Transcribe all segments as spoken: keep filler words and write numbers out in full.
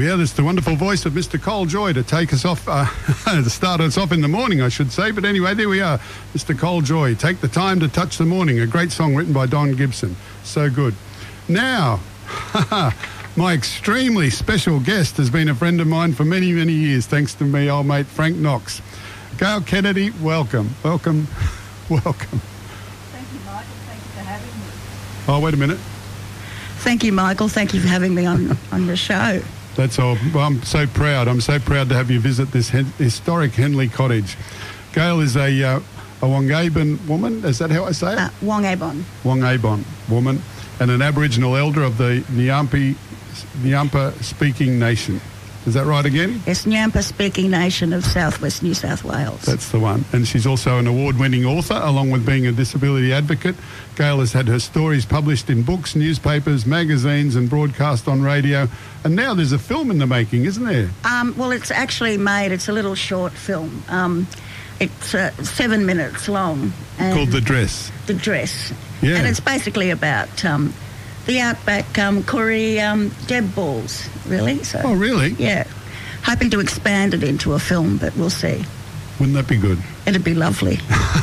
yeah, that's the wonderful voice of Mister Cole Joy to take us off, uh, to start us off in the morning, I should say. But anyway, there we are. Mister Cole Joy, Take the Time to Touch the Morning, a great song written by Don Gibson. So good. Now, my extremely special guest has been a friend of mine for many, many years, thanks to me old mate Frank Knox. Gail Kennedy, welcome, welcome, welcome. Thank you, Michael. Thank you for having me. Oh, wait a minute. Thank you, Michael. Thank you for having me on, on the show. That's all. Well, I'm so proud. I'm so proud to have you visit this he- historic Henley Cottage. Gail is a, uh, a Wangaban woman. Is that how I say it? Uh, Wangaban. Wangaban woman, and an Aboriginal elder of the Nyampi, Nyampa-speaking nation. Is that right again? Yes, Nyampa-speaking nation of southwest New South Wales. That's the one. And she's also an award-winning author, along with being a disability advocate. Gail has had her stories published in books, newspapers, magazines, and broadcast on radio. And now there's a film in the making, isn't there? Um, well, it's actually made. It's a little short film. Um, it's uh, seven minutes long. And Called The Dress. The Dress. Yeah. And it's basically about um, the outback um, Koori um, Deb balls, really. So, Oh, really? yeah. Hoping to expand it into a film, but we'll see. Wouldn't that be good? It'd be lovely.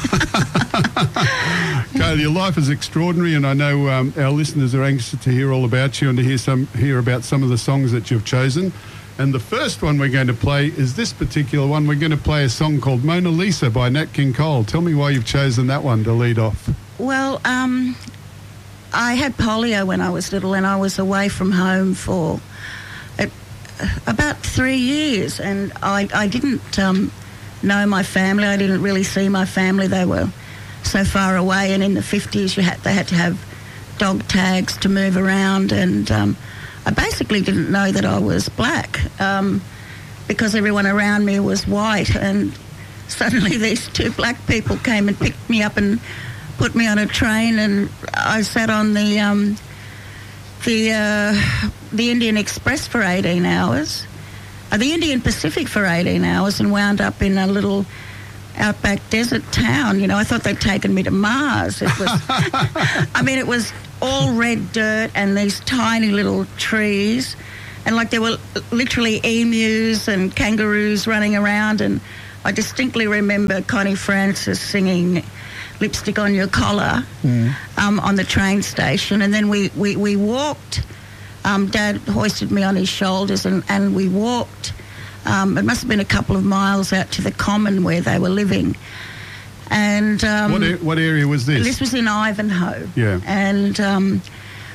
Gail, your life is extraordinary, and I know um, our listeners are anxious to hear all about you and to hear some hear about some of the songs that you've chosen. And the first one we're going to play is this particular one. We're going to play a song called Mona Lisa by Nat King Cole. Tell me why you've chosen that one to lead off. Well, um, I had polio when I was little, and I was away from home for uh, about three years, and I, I didn't um, know my family. I didn't really see my family. They were so far away, and in the fifties you had, they had to have dog tags to move around, and um, I basically didn't know that I was black um, because everyone around me was white, and suddenly these two black people came and picked me up and put me on a train, and I sat on the um, the uh, the Indian Express for eighteen hours, uh, the Indian Pacific for eighteen hours, and wound up in a little outback desert town. You know, I thought they'd taken me to Mars. It was, I mean, it was all red dirt and these tiny little trees, and like there were literally emus and kangaroos running around, and I distinctly remember Connie Francis singing Lipstick on Your Collar mm. um, on the train station, and then we, we, we walked. Um, Dad hoisted me on his shoulders, and, and we walked. Um, it must have been a couple of miles out to the common where they were living. And um, what, a- what area was this? This was in Ivanhoe. Yeah. And um,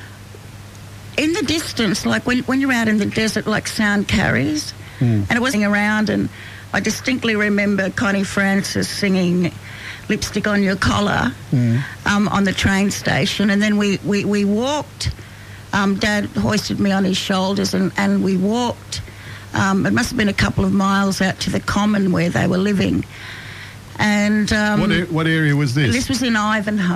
in the distance, like when, when you're out in the desert, like sound carries, mm. and it was around, and I distinctly remember Connie Francis singing Lipstick on Your Collar mm. um, on the train station, and then we, we, we walked. Um, Dad hoisted me on his shoulders, and, and we walked. Um, it must have been a couple of miles out to the common where they were living. And um, what, a- what area was this? This was in Ivanhoe.